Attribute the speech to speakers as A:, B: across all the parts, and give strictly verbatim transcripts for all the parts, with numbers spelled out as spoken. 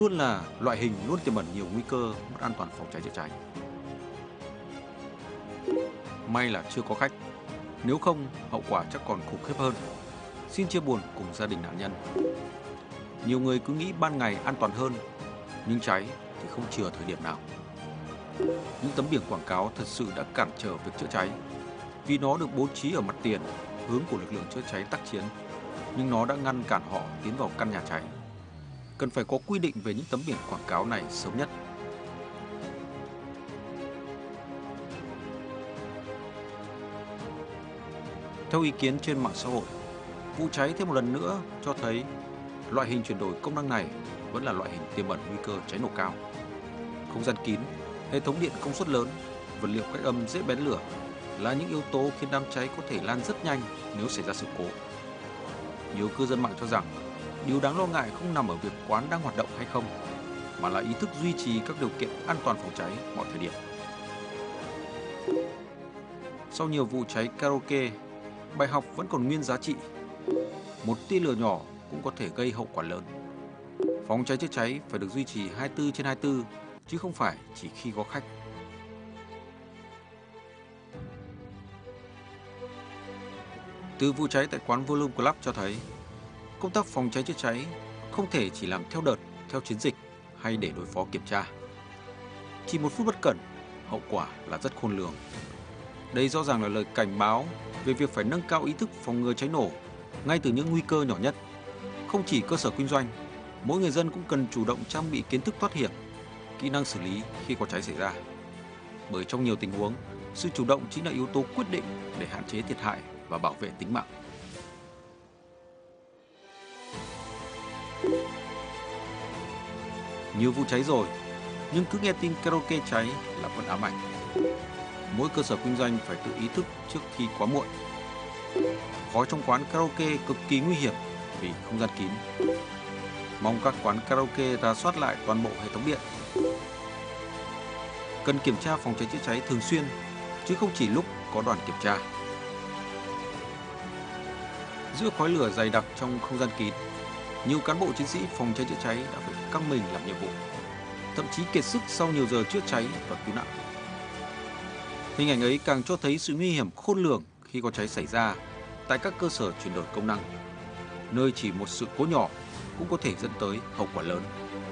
A: Luôn là loại hình luôn tiềm ẩn nhiều nguy cơ mất an toàn phòng cháy chữa cháy. May là chưa có khách, nếu không hậu quả chắc còn khủng khiếp hơn. Xin chia buồn cùng gia đình nạn nhân. Nhiều người cứ nghĩ ban ngày an toàn hơn, nhưng cháy thì không chừa thời điểm nào. Những tấm biển quảng cáo thật sự đã cản trở việc chữa cháy, vì nó được bố trí ở mặt tiền, hướng của lực lượng chữa cháy tác chiến, nhưng nó đã ngăn cản họ tiến vào căn nhà cháy. Cần phải có quy định về những tấm biển quảng cáo này sớm nhất. Theo ý kiến trên mạng xã hội, vụ cháy thêm một lần nữa cho thấy loại hình chuyển đổi công năng này vẫn là loại hình tiềm ẩn nguy cơ cháy nổ cao. Không gian kín, hệ thống điện công suất lớn, vật liệu cách âm dễ bén lửa là những yếu tố khiến đám cháy có thể lan rất nhanh nếu xảy ra sự cố. Nhiều cư dân mạng cho rằng điều đáng lo ngại không nằm ở việc quán đang hoạt động hay không, mà là ý thức duy trì các điều kiện an toàn phòng cháy mọi thời điểm. Sau nhiều vụ cháy karaoke, bài học vẫn còn nguyên giá trị. Một tia lửa nhỏ cũng có thể gây hậu quả lớn. Phòng cháy chữa cháy phải được duy trì hai mươi tư trên hai mươi tư, chứ không phải chỉ khi có khách. Từ vụ cháy tại quán Volume Club cho thấy, công tác phòng cháy chữa cháy không thể chỉ làm theo đợt, theo chiến dịch hay để đối phó kiểm tra. Chỉ một phút bất cẩn, hậu quả là rất khôn lường. Đây rõ ràng là lời cảnh báo về việc phải nâng cao ý thức phòng ngừa cháy nổ ngay từ những nguy cơ nhỏ nhất. Không chỉ cơ sở kinh doanh, mỗi người dân cũng cần chủ động trang bị kiến thức thoát hiểm, kỹ năng xử lý khi có cháy xảy ra. Bởi trong nhiều tình huống, sự chủ động chính là yếu tố quyết định để hạn chế thiệt hại và bảo vệ tính mạng. Nhiều vụ cháy rồi, nhưng cứ nghe tin karaoke cháy là vẫn ám ảnh. Mỗi cơ sở kinh doanh phải tự ý thức trước khi quá muộn. Khói trong quán karaoke cực kỳ nguy hiểm vì không gian kín. Mong các quán karaoke rà soát lại toàn bộ hệ thống điện. Cần kiểm tra phòng cháy chữa cháy thường xuyên, chứ không chỉ lúc có đoàn kiểm tra. Giữa khói lửa dày đặc trong không gian kín, nhiều cán bộ chiến sĩ phòng cháy chữa cháy đã phải căng mình làm nhiệm vụ, thậm chí kiệt sức sau nhiều giờ chữa cháy và cứu nạn. Hình ảnh ấy càng cho thấy sự nguy hiểm khôn lường khi có cháy xảy ra tại các cơ sở chuyển đổi công năng, nơi chỉ một sự cố nhỏ cũng có thể dẫn tới hậu quả lớn.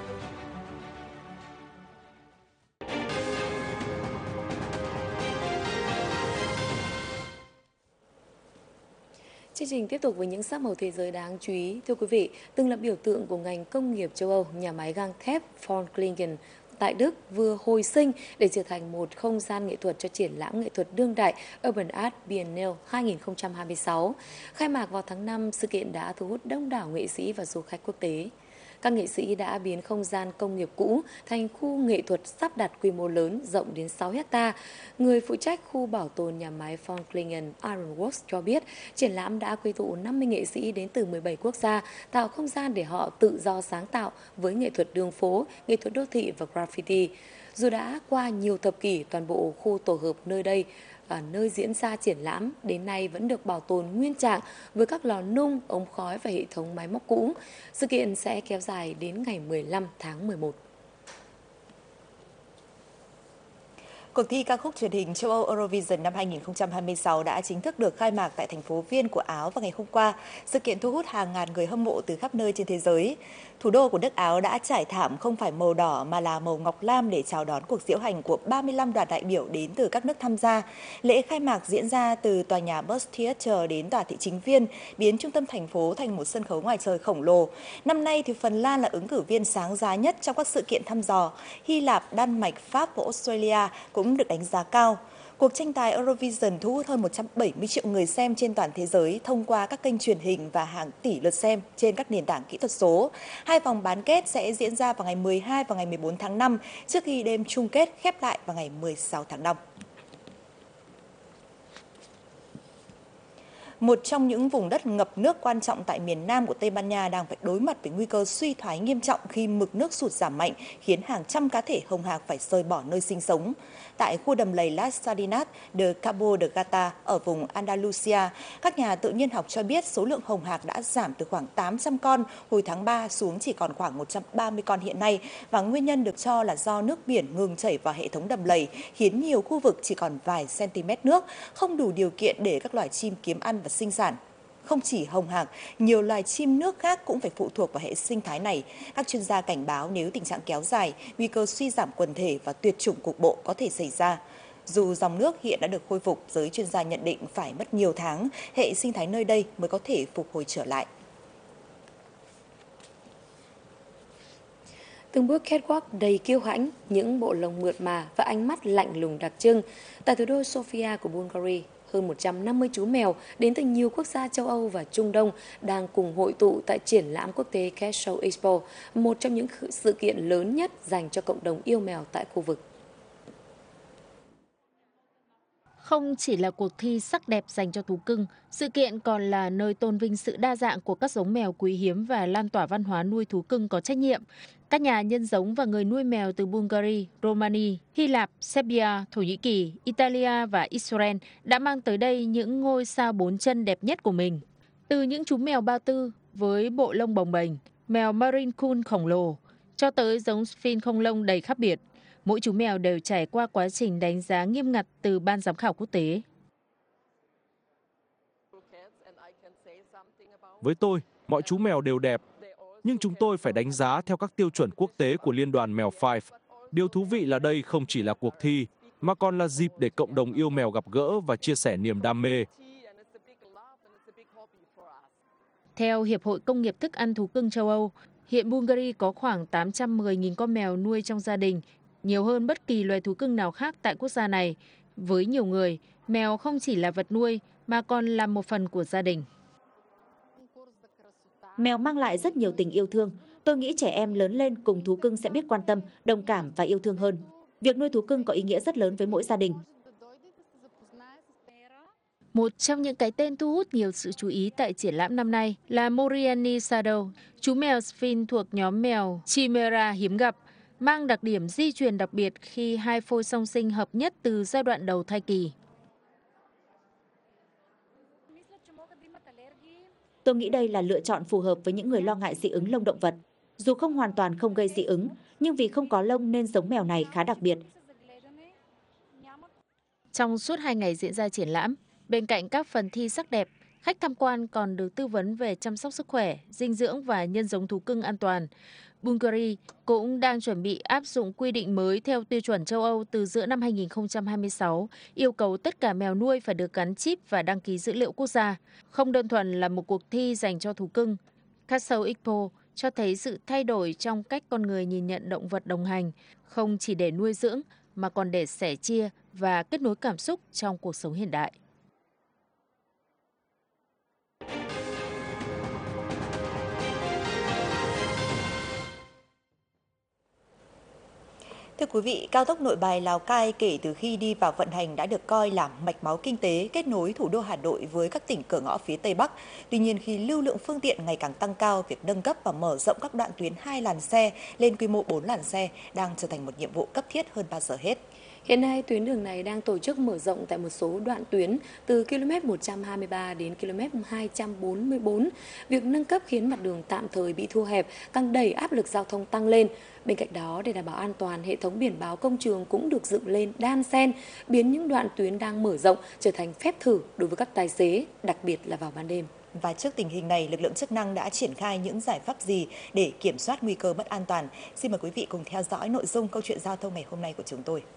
B: Chương trình tiếp tục với những sắc màu thế giới đáng chú ý. Thưa quý vị, từng là biểu tượng của ngành công nghiệp châu Âu, nhà máy gang thép Volkswagen tại Đức vừa hồi sinh để trở thành một không gian nghệ thuật cho triển lãm nghệ thuật đương đại Urban Art Biennale hai không hai sáu. Khai mạc vào tháng năm, sự kiện đã thu hút đông đảo nghệ sĩ và du khách quốc tế. Các nghệ sĩ đã biến không gian công nghiệp cũ thành khu nghệ thuật sắp đặt quy mô lớn rộng đến sáu hecta. Người phụ trách khu bảo tồn nhà máy Volkswagen Iron Works cho biết triển lãm đã quy tụ năm mươi nghệ sĩ đến từ mười bảy quốc gia, tạo không gian để họ tự do sáng tạo với nghệ thuật đường phố, nghệ thuật đô thị và graffiti. Dù đã qua nhiều thập kỷ, toàn bộ khu tổ hợp nơi đây ở nơi diễn ra triển lãm đến nay vẫn được bảo tồn nguyên trạng với các lò nung, ống khói và hệ thống máy móc cũ. Sự kiện sẽ kéo dài đến ngày mười lăm tháng mười một.
C: Cuộc thi ca khúc truyền hình châu Âu Eurovision năm hai không hai sáu đã chính thức được khai mạc tại thành phố Viên của Áo vào ngày hôm qua. Sự kiện thu hút hàng ngàn người hâm mộ từ khắp nơi trên thế giới. Thủ đô của nước Áo đã trải thảm không phải màu đỏ mà là màu ngọc lam để chào đón cuộc diễu hành của ba mươi lăm đoàn đại biểu đến từ các nước tham gia. Lễ khai mạc diễn ra từ tòa nhà Bus Theatre đến tòa thị chính Viên, biến trung tâm thành phố thành một sân khấu ngoài trời khổng lồ. Năm nay thì Phần Lan là ứng cử viên sáng giá nhất trong các sự kiện thăm dò. Hy Lạp, Đan Mạch, Pháp và Australia cũng được đánh giá cao. Cuộc tranh tài Eurovision thu hút hơn một trăm bảy mươi triệu người xem trên toàn thế giới thông qua các kênh truyền hình và hàng tỷ lượt xem trên các nền tảng kỹ thuật số. Hai vòng bán kết sẽ diễn ra vào ngày mười hai và ngày mười bốn tháng năm, trước khi đêm chung kết khép lại vào ngày mười sáu tháng năm. Một trong những vùng đất ngập nước quan trọng tại miền Nam của Tây Ban Nha đang phải đối mặt với nguy cơ suy thoái nghiêm trọng khi mực nước sụt giảm mạnh, khiến hàng trăm cá thể hồng hạc phải rời bỏ nơi sinh sống. Tại khu đầm lầy Las Sardinas de Cabo de Gata ở vùng Andalusia, các nhà tự nhiên học cho biết số lượng hồng hạc đã giảm từ khoảng tám trăm con hồi tháng ba xuống chỉ còn khoảng một trăm ba mươi con hiện nay, và nguyên nhân được cho là do nước biển ngừng chảy vào hệ thống đầm lầy, khiến nhiều khu vực chỉ còn vài cm nước, không đủ điều kiện để các loài chim kiếm ăn và sinh sản. Không chỉ hồng hạc, nhiều loài chim nước khác cũng phải phụ thuộc vào hệ sinh thái này. Các chuyên gia cảnh báo nếu tình trạng kéo dài, nguy cơ suy giảm quần thể và tuyệt chủng cục bộ có thể xảy ra. Dù dòng nước hiện đã được khôi phục, giới chuyên gia nhận định phải mất nhiều tháng, hệ sinh thái nơi đây mới có thể phục hồi trở lại.
B: Từng bước catwalk đầy kiêu hãnh, những bộ lông mượt mà và ánh mắt lạnh lùng đặc trưng. Tại thủ đô Sofia của Bulgaria, hơn một trăm năm mươi chú mèo đến từ nhiều quốc gia châu Âu và Trung Đông đang cùng hội tụ tại triển lãm quốc tế Cat Show Expo, một trong những sự kiện lớn nhất dành cho cộng đồng yêu mèo tại khu vực.
D: Không chỉ là cuộc thi sắc đẹp dành cho thú cưng, sự kiện còn là nơi tôn vinh sự đa dạng của các giống mèo quý hiếm và lan tỏa văn hóa nuôi thú cưng có trách nhiệm. Các nhà nhân giống và người nuôi mèo từ Bulgaria, Romania, Hy Lạp, Serbia, Thổ Nhĩ Kỳ, Italia và Israel đã mang tới đây những ngôi sao bốn chân đẹp nhất của mình. Từ những chú mèo Ba Tư với bộ lông bồng bềnh, mèo Maine Coon khổng lồ, cho tới giống Sphinx không lông đầy khác biệt. Mỗi chú mèo đều trải qua quá trình đánh giá nghiêm ngặt từ ban giám khảo quốc tế.
E: Với tôi, mọi chú mèo đều đẹp, nhưng chúng tôi phải đánh giá theo các tiêu chuẩn quốc tế của Liên đoàn Mèo Five. Điều thú vị là đây không chỉ là cuộc thi, mà còn là dịp để cộng đồng yêu mèo gặp gỡ và chia sẻ niềm đam mê.
D: Theo Hiệp hội Công nghiệp Thức ăn Thú cưng châu Âu, hiện Bulgaria có khoảng tám trăm mười nghìn con mèo nuôi trong gia đình, nhiều hơn bất kỳ loài thú cưng nào khác tại quốc gia này. Với nhiều người, mèo không chỉ là vật nuôi mà còn là một phần của gia đình.
F: Mèo mang lại rất nhiều tình yêu thương. Tôi nghĩ trẻ em lớn lên cùng thú cưng sẽ biết quan tâm, đồng cảm và yêu thương hơn. Việc nuôi thú cưng có ý nghĩa rất lớn với mỗi gia đình.
D: Một trong những cái tên thu hút nhiều sự chú ý tại triển lãm năm nay là Moriani Shadow, chú mèo Sphinx thuộc nhóm mèo Chimera hiếm gặp, mang đặc điểm di truyền đặc biệt khi hai phôi song sinh hợp nhất từ giai đoạn đầu thai kỳ.
F: Tôi nghĩ đây là lựa chọn phù hợp với những người lo ngại dị ứng lông động vật. Dù không hoàn toàn không gây dị ứng, nhưng vì không có lông nên giống mèo này khá đặc biệt.
D: Trong suốt hai ngày diễn ra triển lãm, bên cạnh các phần thi sắc đẹp, khách tham quan còn được tư vấn về chăm sóc sức khỏe, dinh dưỡng và nhân giống thú cưng an toàn. Bulgaria cũng đang chuẩn bị áp dụng quy định mới theo tiêu chuẩn châu Âu từ giữa năm hai nghìn không trăm hai mươi sáu, yêu cầu tất cả mèo nuôi phải được gắn chip và đăng ký dữ liệu quốc gia. Không đơn thuần là một cuộc thi dành cho thú cưng, Cat Show Expo cho thấy sự thay đổi trong cách con người nhìn nhận động vật đồng hành, không chỉ để nuôi dưỡng mà còn để sẻ chia và kết nối cảm xúc trong cuộc sống hiện đại.
C: Thưa quý vị, cao tốc Nội Bài - Lào Cai kể từ khi đi vào vận hành đã được coi là mạch máu kinh tế kết nối thủ đô Hà Nội với các tỉnh cửa ngõ phía Tây Bắc. Tuy nhiên, khi lưu lượng phương tiện ngày càng tăng cao, việc nâng cấp và mở rộng các đoạn tuyến hai làn xe lên quy mô bốn làn xe đang trở thành một nhiệm vụ cấp thiết hơn bao giờ hết.
B: Hiện nay, tuyến đường này đang tổ chức mở rộng tại một số đoạn tuyến từ ki lô mét một trăm hai mươi ba đến ki lô mét hai trăm bốn mươi bốn. Việc nâng cấp khiến mặt đường tạm thời bị thu hẹp, càng đẩy áp lực giao thông tăng lên. Bên cạnh đó, để đảm bảo an toàn, hệ thống biển báo công trường cũng được dựng lên đan xen, biến những đoạn tuyến đang mở rộng trở thành phép thử đối với các tài xế, đặc biệt là vào ban đêm.
C: Và trước tình hình này, lực lượng chức năng đã triển khai những giải pháp gì để kiểm soát nguy cơ mất an toàn? Xin mời quý vị cùng theo dõi nội dung câu chuyện giao thông ngày hôm nay của chúng tôi.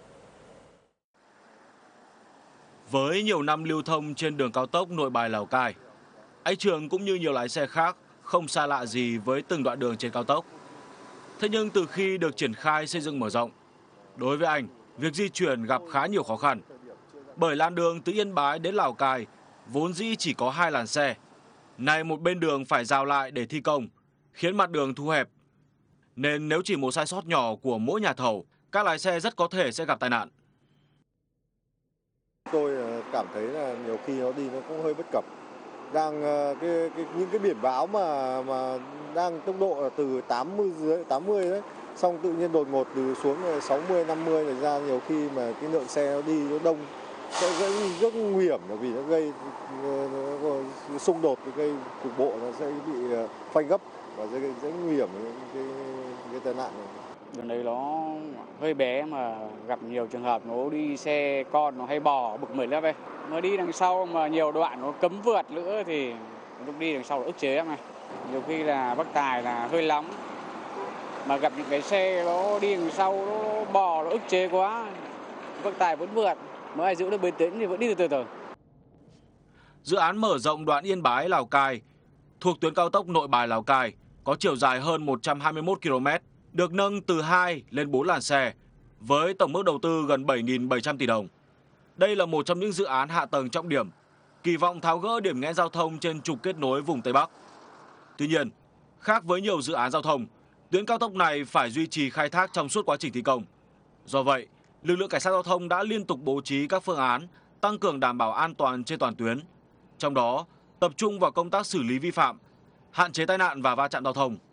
G: Với nhiều năm lưu thông trên đường cao tốc Nội Bài - Lào Cai, anh Trường cũng như nhiều lái xe khác không xa lạ gì với từng đoạn đường trên cao tốc. Thế nhưng từ khi được triển khai xây dựng mở rộng, đối với anh, việc di chuyển gặp khá nhiều khó khăn. Bởi làn đường từ Yên Bái đến Lào Cai vốn dĩ chỉ có hai làn xe, nay một bên đường phải rào lại để thi công, khiến mặt đường thu hẹp. Nên nếu chỉ một sai sót nhỏ của mỗi nhà thầu, các lái xe rất có thể sẽ gặp tai nạn.
H: tôi cảm thấy là nhiều khi nó đi nó cũng hơi bất cập. Đang cái, cái những cái biển báo mà mà đang tốc độ là từ tám mươi dưới tám mươi đấy, xong tự nhiên đột ngột từ xuống sáu mươi năm mươi này ra, nhiều khi mà cái lượng xe nó đi nó đông sẽ rất, rất nguy hiểm, bởi vì nó gây nó xung đột, gây cục bộ, nó sẽ bị phanh gấp và sẽ gây rất nguy hiểm cái cái tai nạn này.
I: Đường đấy nó hơi bé mà gặp nhiều trường hợp nó đi xe con nó hay bò bực mình lắm ấy. Mới đi đằng sau mà nhiều đoạn nó cấm vượt nữa thì lúc đi đằng sau là ức chế lắm này. Nhiều khi là bác tài là hơi lắm. Mà gặp những cái xe nó đi đằng sau nó bò nó ức chế quá. Bác tài vẫn vượt, mới ai giữ được bình tĩnh thì vẫn đi từ từ từ.
G: Dự án mở rộng đoạn Yên Bái Lào Cai thuộc tuyến cao tốc Nội Bài Lào Cai có chiều dài hơn một trăm hai mươi mốt ki lô mét, được nâng từ hai lên bốn làn xe với tổng mức đầu tư gần bảy nghìn bảy trăm tỷ đồng. Đây là một trong những dự án hạ tầng trọng điểm, kỳ vọng tháo gỡ điểm nghẽn giao thông trên trục kết nối vùng Tây Bắc. Tuy nhiên, khác với nhiều dự án giao thông, tuyến cao tốc này phải duy trì khai thác trong suốt quá trình thi công. Do vậy, lực lượng cảnh sát giao thông đã liên tục bố trí các phương án tăng cường đảm bảo an toàn trên toàn tuyến, trong đó tập trung vào công tác xử lý vi phạm, hạn chế tai nạn và va chạm giao thông.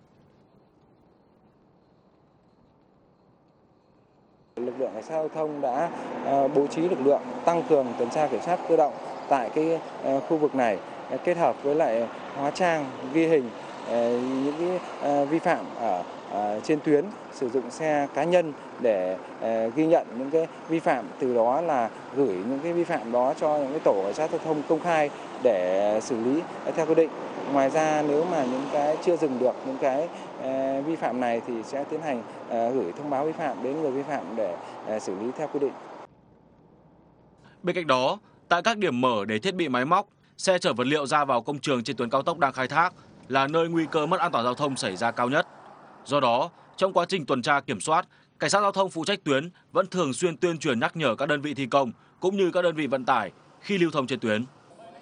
J: Lực lượng cảnh sát giao thông đã bố trí lực lượng tăng cường tuần tra kiểm soát cơ động tại cái khu vực này, kết hợp với lại hóa trang ghi hình những cái vi phạm ở trên tuyến, sử dụng xe cá nhân để ghi nhận những cái vi phạm, từ đó là gửi những cái vi phạm đó cho những cái tổ cảnh sát giao thông công khai để xử lý theo quy định. Ngoài ra, nếu mà những cái chưa dừng được những cái vi phạm này thì sẽ tiến hành gửi thông báo vi phạm đến người vi phạm để xử lý theo quy định.
G: Bên cạnh đó, tại các điểm mở để thiết bị máy móc, xe chở vật liệu ra vào công trường trên tuyến cao tốc đang khai thác là nơi nguy cơ mất an toàn giao thông xảy ra cao nhất. Do đó, trong quá trình tuần tra kiểm soát, cảnh sát giao thông phụ trách tuyến vẫn thường xuyên tuyên truyền nhắc nhở các đơn vị thi công cũng như các đơn vị vận tải khi lưu thông trên tuyến.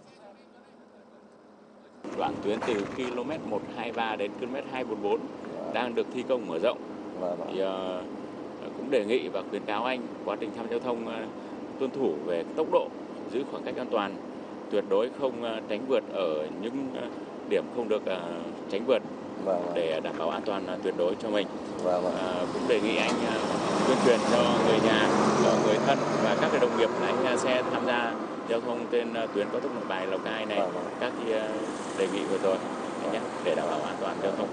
K: Đoạn tuyến từ ki lô mét một trăm hai mươi ba đến ki lô mét hai trăm bốn mươi bốn đang được thi công mở rộng. Thì uh, cũng đề nghị và khuyến cáo anh quá trình tham gia giao thông uh, tuân thủ về tốc độ, giữ khoảng cách an toàn, tuyệt đối không uh, tránh vượt ở những uh, điểm không được uh, tránh vượt để đảm bảo an toàn uh, tuyệt đối cho mình. Uh, cũng đề nghị anh uh, tuyên truyền cho người nhà, cho người thân và các cái đồng nghiệp lái xe tham gia giao thông trên tuyến cao tốc Nội Bài Lào Cai này các cái đề nghị vừa rồi nhé, để đảm bảo an toàn giao thông.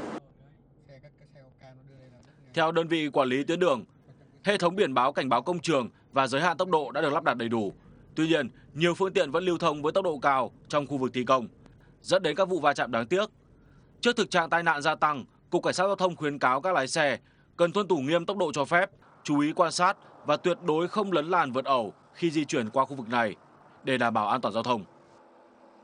G: Theo đơn vị quản lý tuyến đường, hệ thống biển báo cảnh báo công trường và giới hạn tốc độ đã được lắp đặt đầy đủ. Tuy nhiên, nhiều phương tiện vẫn lưu thông với tốc độ cao trong khu vực thi công, dẫn đến các vụ va chạm đáng tiếc. Trước thực trạng tai nạn gia tăng, Cục Cảnh sát giao thông khuyến cáo các lái xe cần tuân thủ nghiêm tốc độ cho phép, chú ý quan sát và tuyệt đối không lấn làn vượt ẩu khi di chuyển qua khu vực này để đảm bảo an toàn giao thông.